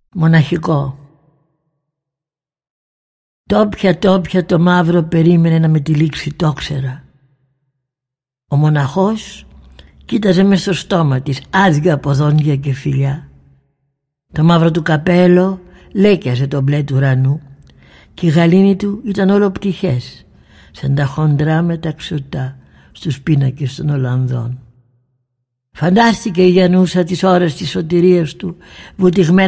Μοναχικό. Τόπια το μαύρο περίμενε να με τυλίξει τόξερα. Ο μοναχός κοίταζε μες στο στόμα της, άδεια από δόντια και φιλιά. Το μαύρο του καπέλο λέκιαζε το μπλε του ουρανού και η γαλήνη του ήταν όλο πτυχές, σαν τα χοντρά μεταξωτά στους πίνακες των Ολλανδών. Φαντάστηκε η Γιαννούσα τις ώρες της σωτηρίας του βουτυγμένα